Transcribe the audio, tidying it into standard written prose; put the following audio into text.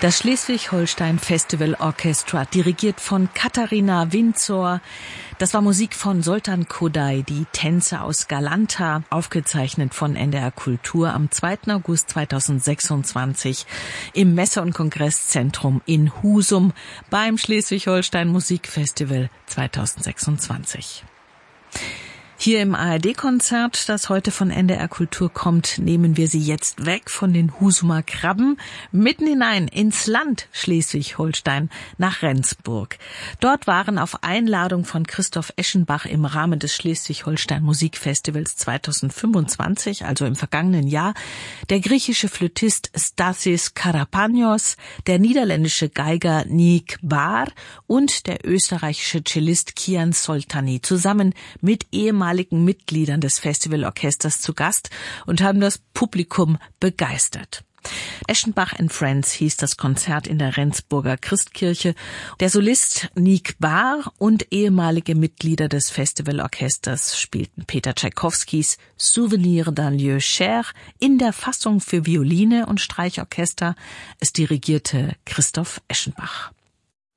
Das Schleswig-Holstein Festival Orchestra, dirigiert von Katharina Winzor. Das war Musik von Zoltan Koday, die Tänze aus Galanta, aufgezeichnet von NDR Kultur am 2. August 2026 im Messe- und Kongresszentrum in Husum beim Schleswig-Holstein Musikfestival 2026. Hier im ARD-Konzert, das heute von NDR Kultur kommt, nehmen wir Sie jetzt weg von den Husumer Krabben, mitten hinein ins Land Schleswig-Holstein nach Rendsburg. Dort waren auf Einladung von Christoph Eschenbach im Rahmen des Schleswig-Holstein Musikfestivals 2025, also im vergangenen Jahr, der griechische Flötist Stathis Karapanios, der niederländische Geiger Nick Baar und der österreichische Cellist Kian Soltani zusammen mit ehemaligen Mitgliedern des Festivalorchesters zu Gast und haben das Publikum begeistert. Eschenbach and Friends hieß das Konzert in der Rendsburger Christkirche. Der Solist Nick Baar und ehemalige Mitglieder des Festivalorchesters spielten Peter Tschaikowskis Souvenir d'un lieu cher in der Fassung für Violine und Streichorchester. Es dirigierte Christoph Eschenbach.